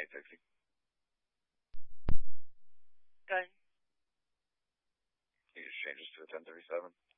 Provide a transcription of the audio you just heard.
860. Good. You just change this to a 1037.